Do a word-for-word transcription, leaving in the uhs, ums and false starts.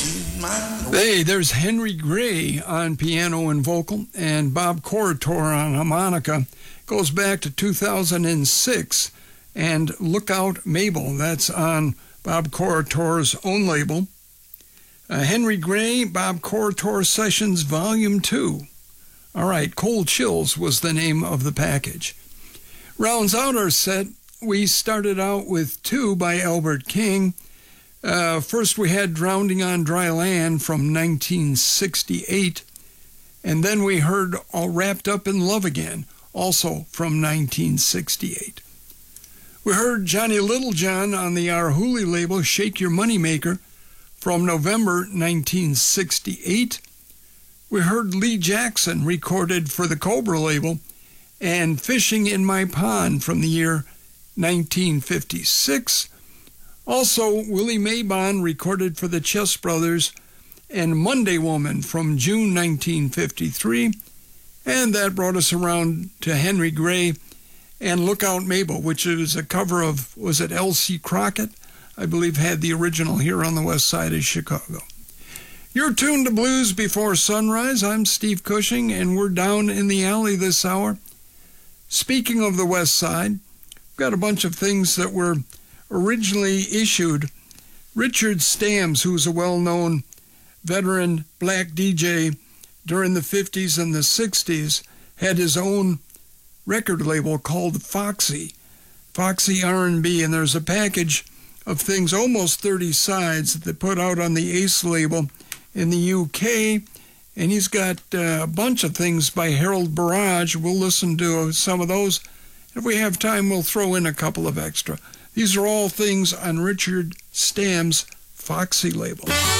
Hey, there's Henry Gray on piano and vocal, and Bob Corritore on harmonica. Goes back to two thousand six, and Look Out Mabel, that's on Bob Corritore's own label. Uh, Henry Gray, Bob Corritore Sessions, Volume two. All right, Cold Chills was the name of the package. Rounds out our set, we started out with two by Albert King. Uh, first we had Drowning on Dry Land from nineteen sixty-eight, and then we heard All Wrapped Up in Love Again, also from nineteen sixty-eight. We heard Johnny Littlejohn on the Arhoolie label, Shake Your Moneymaker, from November nineteen sixty-eight. We heard Lee Jackson, recorded for the Cobra label, and Fishing in My Pond from the year nineteen fifty-six. Also, Willie Mabon, recorded for the Chess Brothers, and Monday Woman from June nineteen fifty-three. And that brought us around to Henry Gray and Look Out Mabel, which is a cover of, was it L C Crockett? I believe had the original here on the west side of Chicago. You're tuned to Blues Before Sunrise. I'm Steve Cushing, and we're down in the alley this hour. Speaking of the west side, we've got a bunch of things that were originally issued. Richard Stams, who's a well-known veteran black D J during the fifties and the sixties, had his own record label called Foxy, Foxy R and B, and there's a package of things, almost thirty sides, that they put out on the Ace label in the U K, and he's got uh, a bunch of things by Harold Barrage. We'll listen to some of those. If we have time, we'll throw in a couple of extra. These are all things on Richard Stam's Foxy label.